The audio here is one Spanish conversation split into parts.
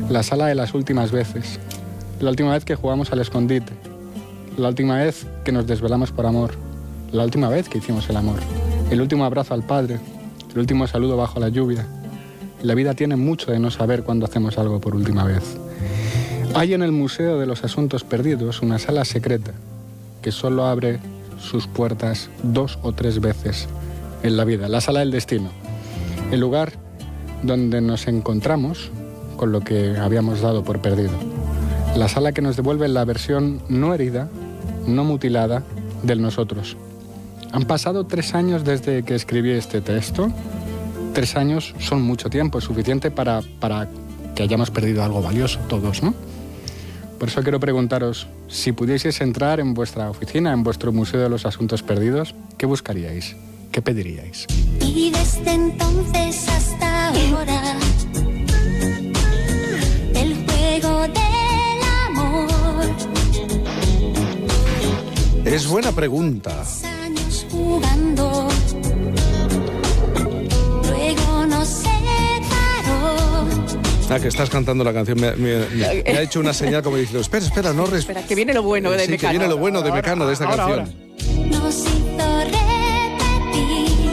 La sala de las últimas veces. La última vez que jugamos al escondite. La última vez que nos desvelamos por amor. La última vez que hicimos el amor. El último abrazo al padre. El último saludo bajo la lluvia. La vida tiene mucho de no saber cuándo hacemos algo por última vez. Hay en el Museo de los Asuntos Perdidos una sala secreta que solo abre sus puertas 2 o 3 veces en la vida. La sala del destino. El lugar donde nos encontramos con lo que habíamos dado por perdido. La sala que nos devuelve la versión no herida, no mutilada del nosotros. Han pasado 3 años desde que escribí este texto. 3 años son mucho tiempo, es suficiente para que hayamos perdido algo valioso todos, ¿no? Por eso quiero preguntaros, si pudieseis entrar en vuestra oficina, en vuestro Museo de los Asuntos Perdidos, ¿qué buscaríais? ¿Qué pediríais? Y desde entonces hasta ahora, el juego del amor. Es buena pregunta. Años jugando, luego nos separó. Que estás cantando la canción. Me ha hecho una señal como diciendo, espera, no respira. Espera, que viene lo bueno de Mecano. Sí, que viene lo bueno de Mecano, de esta canción. Nos hizo repetir.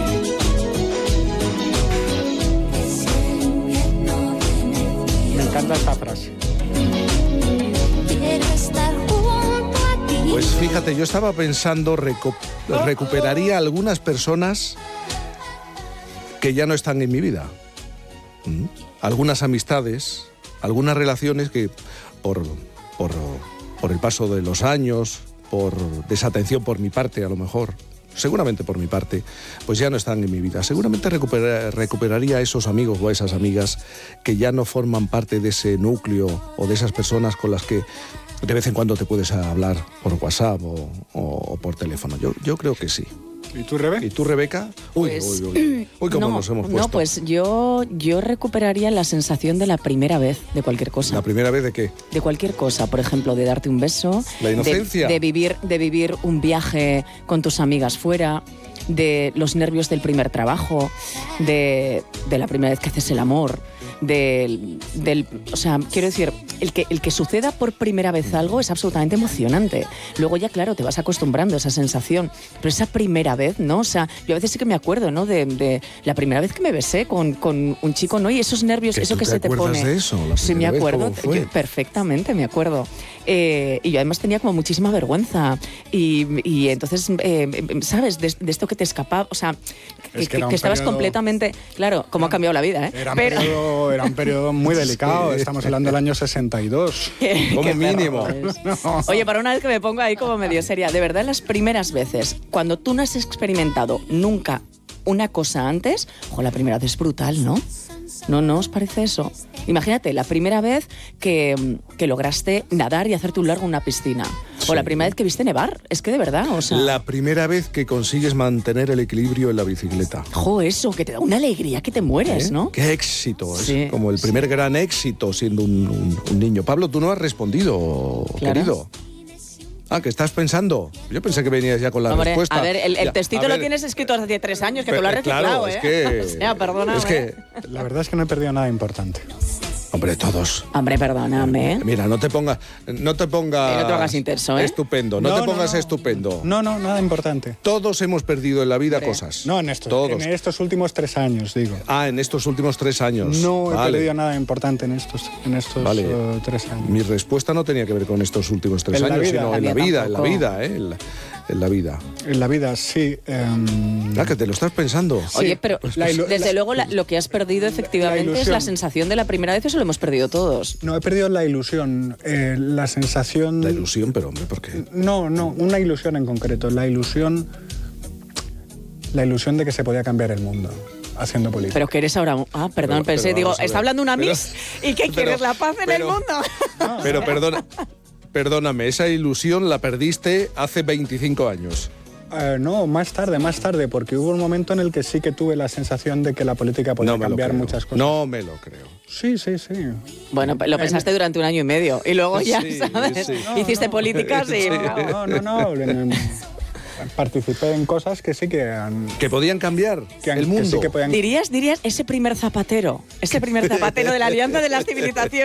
Me encanta esta frase. Quiero estar junto a ti. Pues fíjate, yo estaba pensando, recuperaría algunas personas que ya no están en mi vida. Algunas amistades, algunas relaciones que por el paso de los años, por desatención por mi parte a lo mejor, seguramente por mi parte, pues ya no están en mi vida. Seguramente recuperaría a esos amigos o a esas amigas que ya no forman parte de ese núcleo o de esas personas con las que de vez en cuando te puedes hablar por WhatsApp o por teléfono. Yo creo que sí. ¿Y tú, Rebe? ¿Y tú, Rebeca? Uy, cómo nos hemos puesto. No, pues yo recuperaría la sensación de la primera vez de cualquier cosa. ¿La primera vez de qué? De cualquier cosa, por ejemplo, de darte un beso. La inocencia. De vivir un viaje con tus amigas fuera, de los nervios del primer trabajo, de la primera vez que haces el amor, o sea, quiero decir, el que suceda por primera vez algo es absolutamente emocionante. Luego ya, claro, te vas acostumbrando a esa sensación, pero esa primera vez, ¿no? O sea, yo a veces sí que me acuerdo, ¿no? De la primera vez que me besé con un chico, ¿no? Y esos nervios, eso que se te pone. ¿Te acuerdas de eso? Sí, me acuerdo. Perfectamente, me acuerdo. Y yo además tenía como muchísima vergüenza. Y entonces, ¿sabes? De esto que te escapaba, o sea, que estabas completamente... Claro, cómo ha cambiado la vida, ¿eh? Era un periodo muy delicado, estamos hablando del año 62. Como mínimo. No. Oye, para una vez que me pongo ahí como medio seria, de verdad, las primeras veces, cuando tú no has experimentado nunca una cosa antes, la primera vez es brutal, ¿no? ¿No os parece eso? Imagínate, la primera vez que lograste nadar y hacerte un largo en una piscina. Sí. O la primera vez que viste nevar. Es que de verdad, o sea... La primera vez que consigues mantener el equilibrio en la bicicleta. Eso, que te da una alegría que te mueres, ¿no? ¡Qué éxito! Sí, es como el primer gran éxito siendo un niño. Pablo, tú no has respondido, claro. Querido. ¿Qué estás pensando? Yo pensé que venías ya con la respuesta. A ver, el textito lo tienes escrito hace 3 años, que tú lo has reciclado, claro, es que... O sea, perdóname. Es que... La verdad es que no he perdido nada importante. Hombre, todos. Hombre, perdóname. Mira, no te pongas... No te hagas intenso, ¿eh? Estupendo, no te pongas estupendo. No, nada importante. Todos hemos perdido en la vida cosas. No, en estos últimos 3 años, digo. En estos últimos 3 años. No he perdido nada importante en estos 3 años. Mi respuesta no tenía que ver con estos últimos 3 años, sino en la vida, en la vida. En la vida, sí. Que te lo estás pensando. Oye, pero desde luego lo que has perdido efectivamente es la sensación de la primera vez, eso lo hemos perdido todos. No, he perdido la ilusión, la sensación... La ilusión, pero hombre, ¿por qué? No, una ilusión en concreto, la ilusión de que se podía cambiar el mundo haciendo política. Pero que eres ahora... perdón, pensé, digo, está hablando una Miss y ¿qué quieres? ¿La paz en el mundo? Pero perdóname, esa ilusión la perdiste hace 25 años. No, más tarde, porque hubo un momento en el que sí que tuve la sensación de que la política podía cambiar muchas cosas. No me lo creo. Sí. Bueno, lo pensaste durante 1 año y medio y luego ya, ¿sabes? Hiciste políticas y... No. Participé en cosas que sí que que podían cambiar el mundo. Dirías ese primer zapatero de la Alianza de las Civilizaciones.